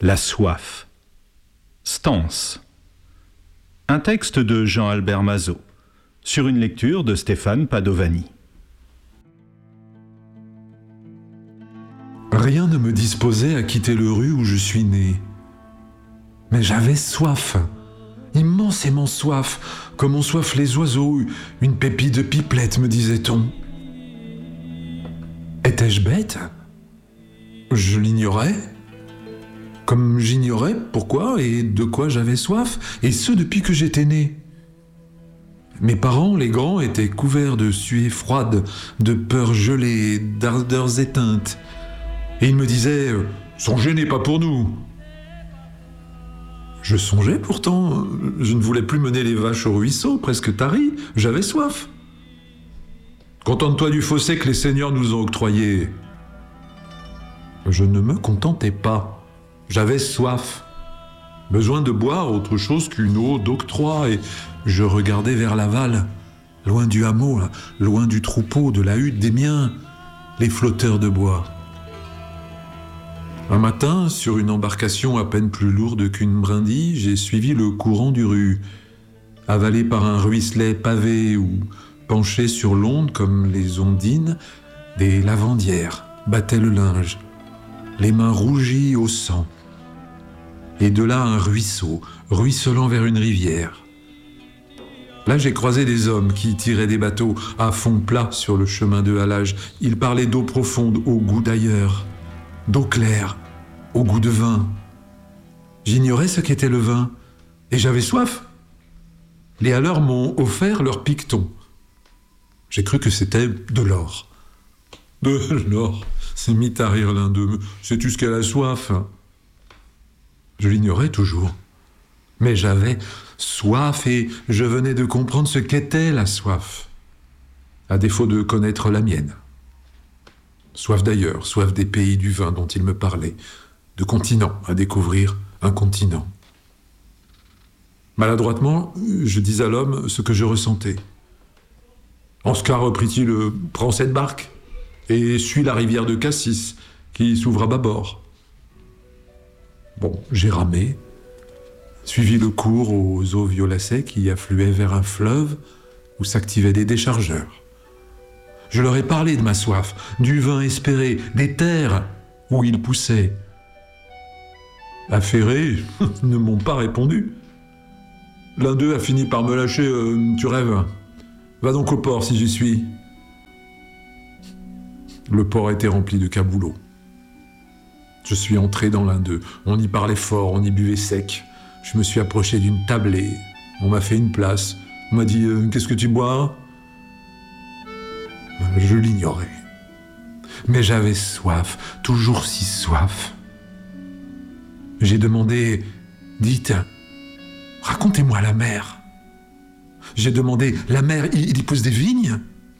La soif. Stance. Un texte de Jean-Albert Mazot, sur une lecture de Stéphane Padovani. Rien ne me disposait à quitter le rue où je suis né. Mais j'avais soif, immensément soif, comme ont soif les oiseaux, une pépite de pipelette, me disait-on. Étais-je bête ? Je l'ignorais. Comme j'ignorais pourquoi et de quoi j'avais soif, et ce depuis que j'étais né. Mes parents, les grands, étaient couverts de suées froides, de peurs gelées, d'ardeurs éteintes. Et ils me disaient « Songez n'est pas pour nous !» Je songeais pourtant, je ne voulais plus mener les vaches au ruisseau, presque tari, j'avais soif. Contente-toi du fossé que les seigneurs nous ont octroyé. Je ne me contentais pas, j'avais soif. Besoin de boire autre chose qu'une eau d'octroi, et je regardais vers l'aval, loin du hameau, loin du troupeau, de la hutte des miens, les flotteurs de bois. Un matin, sur une embarcation à peine plus lourde qu'une brindille, j'ai suivi le courant du Ruz, avalé par un ruisselet pavé où, penchés sur l'onde comme les ondines, des lavandières battaient le linge, les mains rougies au sang. Et de là un ruisseau, ruisselant vers une rivière. Là, j'ai croisé des hommes qui tiraient des bateaux à fond plat sur le chemin de halage. Ils parlaient d'eau profonde au goût d'ailleurs, d'eau claire, au goût de vin. J'ignorais ce qu'était le vin, et j'avais soif. Les haleurs m'ont offert leur piqueton. J'ai cru que c'était de l'or. De l'or, s'est mis à rire l'un d'eux. Sais-tu ce qu'elle a soif ? Je l'ignorais toujours. Mais j'avais soif et je venais de comprendre ce qu'était la soif, à défaut de connaître la mienne. Soif d'ailleurs, soif des pays du vin dont il me parlait, de continents à découvrir, un continent. Maladroitement, je dis à l'homme ce que je ressentais. Anscar, reprit-il, prends cette barque et suis la rivière de Cassis qui s'ouvre à bâbord. Bon, j'ai ramé, suivi le cours aux eaux violacées qui affluaient vers un fleuve où s'activaient des déchargeurs. Je leur ai parlé de ma soif, du vin espéré, des terres où il poussait. Affairés, ils ne m'ont pas répondu. L'un d'eux a fini par me lâcher « Tu rêves ? Va donc au port si j'y suis. » Le port était rempli de caboulots. Je suis entré dans l'un d'eux. On y parlait fort, on y buvait sec. Je me suis approché d'une tablée. On m'a fait une place. On m'a dit « Qu'est-ce que tu bois ?» Je l'ignorais. Mais j'avais soif, toujours si soif. J'ai demandé « Dites, racontez-moi la mer. » J'ai demandé « La mer, il y pousse des vignes ?»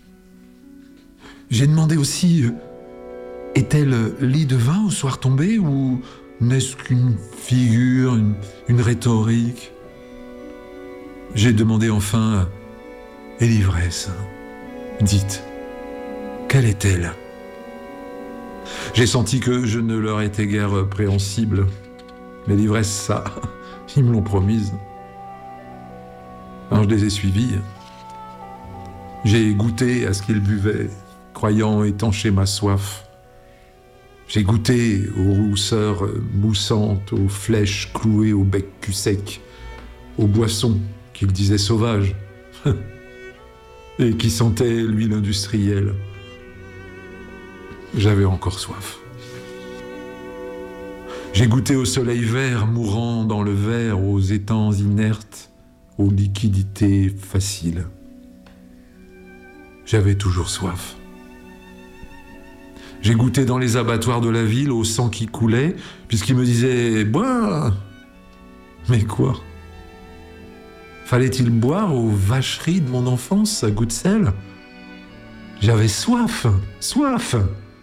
J'ai demandé aussi « Est-elle lit de vin au soir tombé ou n'est-ce qu'une figure, une rhétorique ?» J'ai demandé enfin « Et l'ivresse, dites, quelle est-elle ?» J'ai senti que je ne leur étais guère préhensible. Mais l'ivresse, ça, ils me l'ont promise. Alors je les ai suivis. J'ai goûté à ce qu'ils buvaient, croyant étancher ma soif. J'ai goûté aux rousseurs moussantes, aux flèches clouées au bec cul sec, aux boissons qu'ils disaient sauvages, et qui sentaient l'huile industrielle. J'avais encore soif. J'ai goûté au soleil vert mourant dans le verre, aux étangs inertes, aux liquidités faciles. J'avais toujours soif. J'ai goûté dans les abattoirs de la ville au sang qui coulait, puisqu'ils me disaient « Bois !» Mais quoi ? Fallait-il boire aux vacheries de mon enfance à goût de sel ? J'avais soif, soif.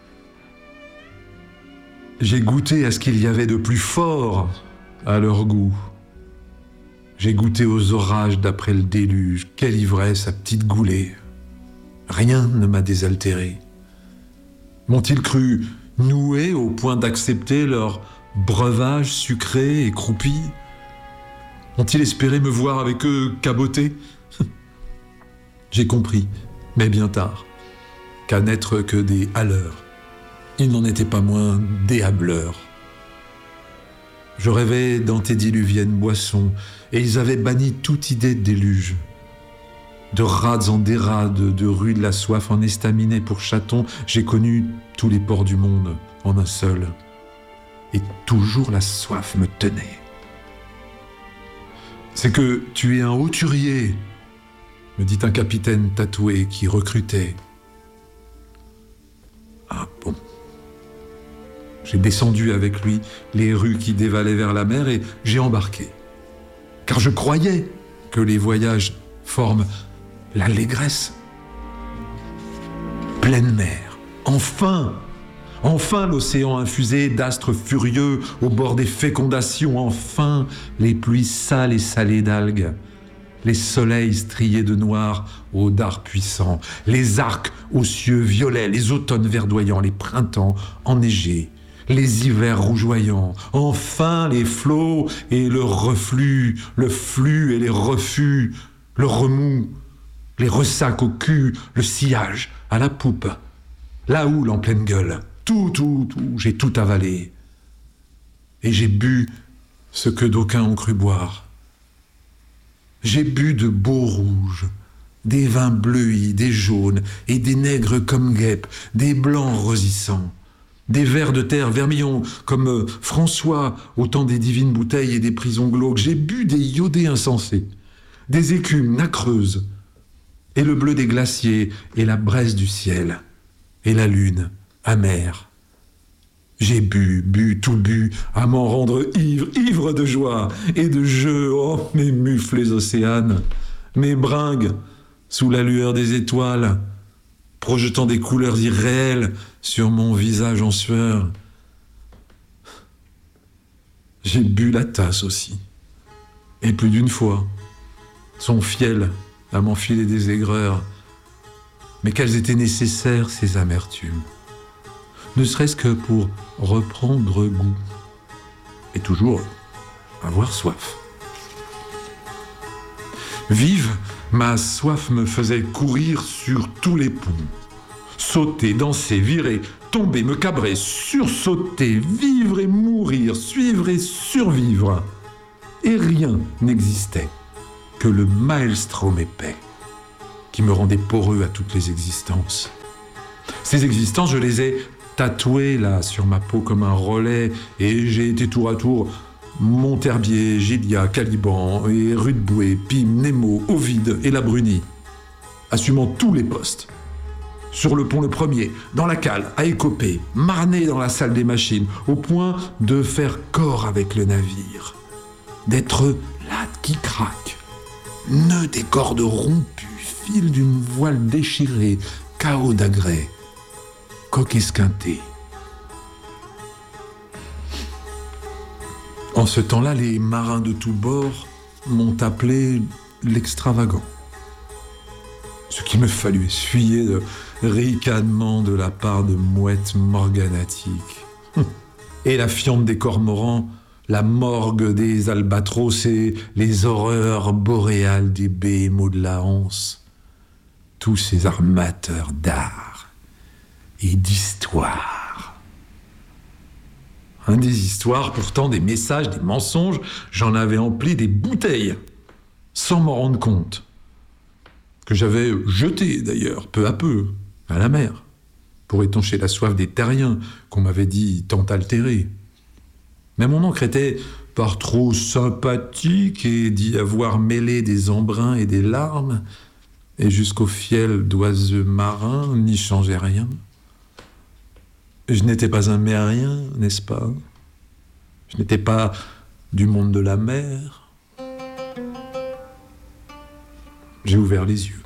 J'ai goûté à ce qu'il y avait de plus fort à leur goût. J'ai goûté aux orages d'après le déluge. Quelle ivresse à petite goulée. Rien ne m'a désaltéré. M'ont-ils cru noués au point d'accepter leur breuvages sucrés et croupis? Ont-ils espéré me voir avec eux caboter? J'ai compris, mais bien tard, qu'à n'être que des hâleurs, ils n'en étaient pas moins des hâbleurs. Je rêvais d'antédiluviennes boissons, et ils avaient banni toute idée de déluge. De rades en dérades, de rues de la soif en estaminet pour chatons, j'ai connu tous les ports du monde en un seul. Et toujours la soif me tenait. C'est que tu es un hauturier, me dit un capitaine tatoué qui recrutait. Ah bon. J'ai descendu avec lui les rues qui dévalaient vers la mer et j'ai embarqué. Car je croyais que les voyages forment l'allégresse. Pleine mer, enfin! Enfin l'océan infusé d'astres furieux au bord des fécondations, enfin les pluies sales et salées d'algues, les soleils striés de noir aux dards puissants, les arcs aux cieux violets, les automnes verdoyants, les printemps enneigés, les hivers rougeoyants, enfin les flots et le reflux, le flux et les refus, le remous, les ressacs au cul, le sillage à la poupe, la houle en pleine gueule. Tout, j'ai tout avalé. Et j'ai bu ce que d'aucuns ont cru boire. J'ai bu de beaux rouges, des vins bleuis, des jaunes, et des nègres comme guêpes, des blancs rosissants, des vers de terre vermillons comme François au temps des divines bouteilles et des prisons glauques. J'ai bu des iodés insensés, des écumes nacreuses, et le bleu des glaciers, et la braise du ciel, et la lune amère. J'ai bu, tout bu, à m'en rendre ivre de joie et de jeu. Oh, mes mufles les océanes, mes bringues sous la lueur des étoiles, projetant des couleurs irréelles sur mon visage en sueur. J'ai bu la tasse aussi, et plus d'une fois, son fiel à m'enfiler des aigreurs. Mais qu'elles étaient nécessaires, ces amertumes, ne serait-ce que pour reprendre goût, et toujours avoir soif. Vive, ma soif me faisait courir sur tous les ponts, sauter, danser, virer, tomber, me cabrer, sursauter, vivre et mourir, suivre et survivre. Et rien n'existait que le maelstrom épais qui me rendait poreux à toutes les existences. Ces existences, je les ai tatouées là sur ma peau comme un relais, et j'ai été tour à tour Monterbier, Gilia, Caliban, et Rudeboué, Pym, Nemo, Ovide et la Brunie, assumant tous les postes. Sur le pont le premier, dans la cale, à écoper, marné dans la salle des machines, au point de faire corps avec le navire, d'être latte qui craque, nœud des cordes rompues, fil d'une voile déchirée, chaos d'agrès, coque esquintée. En ce temps-là, les marins de tous bords m'ont appelé l'extravagant. Ce qu'il me fallut essuyer de ricanements de la part de mouettes morganatiques. Et la fiente des cormorans, la morgue des albatros et les horreurs boréales des béhémots de la Hanse. Tous ces armateurs d'art et d'histoire. Des histoires, pourtant des messages, des mensonges, j'en avais empli des bouteilles, sans m'en rendre compte. Que j'avais jeté d'ailleurs, peu à peu, à la mer, pour étancher la soif des terriens qu'on m'avait dit tant altérés. Mais mon encre était par trop sympathique et d'y avoir mêlé des embruns et des larmes, et jusqu'au fiel d'oiseux marins n'y changeait rien. Je n'étais pas un mérien, n'est-ce pas? Je n'étais pas du monde de la mer. J'ai ouvert les yeux.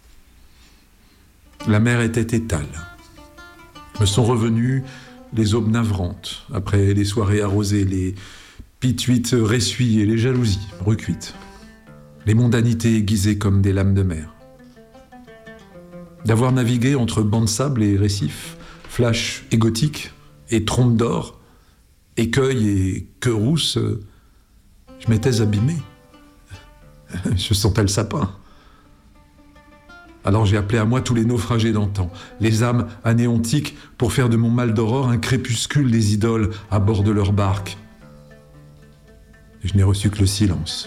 La mer était étale. Me sont revenues les aubes navrantes, après les soirées arrosées, les pituites ressuyées, les jalousies recuites, les mondanités aiguisées comme des lames de mer. D'avoir navigué entre bancs de sable et récifs, flashs et gothiques et trompes d'or, écueils et queue rousse, je m'étais abîmé. Je sentais le sapin. Alors j'ai appelé à moi tous les naufragés d'antan, les âmes anéantiques, pour faire de mon mal d'aurore un crépuscule des idoles à bord de leur barque. Et je n'ai reçu que le silence.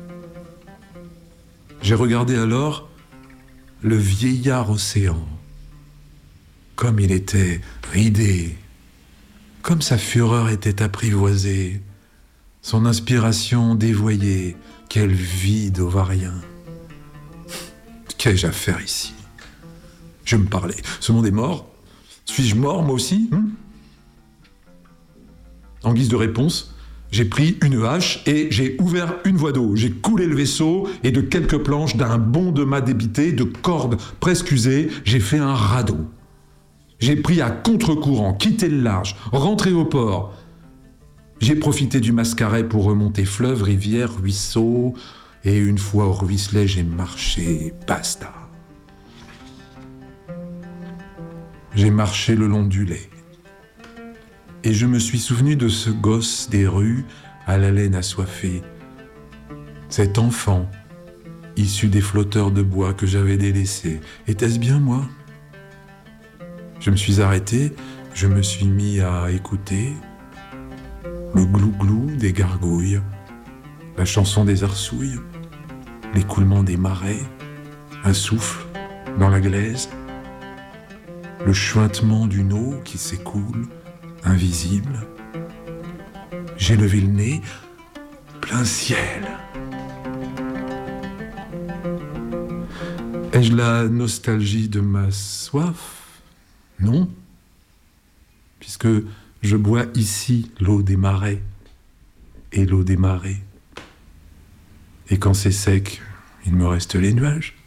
J'ai regardé alors le vieillard océan, comme il était ridé, comme sa fureur était apprivoisée, son inspiration dévoyée, quel vide ovarien. Qu'ai-je à faire ici? Je me parlais. Ce monde est mort. Suis-je mort, moi aussi? En guise de réponse, j'ai pris une hache et j'ai ouvert une voie d'eau. J'ai coulé le vaisseau et de quelques planches, d'un bond de mât débité, de cordes presque usées, j'ai fait un radeau. J'ai pris à contre-courant, quitté le large, rentré au port. J'ai profité du Mascaret pour remonter fleuve, rivière, ruisseau, et une fois au ruisselet, j'ai marché, basta. J'ai marché le long du lait. Et je me suis souvenu de ce gosse des rues à la laine assoiffée. Cet enfant, issu des flotteurs de bois que j'avais délaissés. Était-ce bien moi? Je me suis arrêté, je me suis mis à écouter le glou-glou des gargouilles, la chanson des arsouilles, l'écoulement des marais, un souffle dans la glaise, le chuintement d'une eau qui s'écoule, invisible. J'ai levé le nez, plein ciel. Ai-je la nostalgie de ma soif? Non, puisque je bois ici l'eau des marais et l'eau des marées. Et quand c'est sec, il me reste les nuages.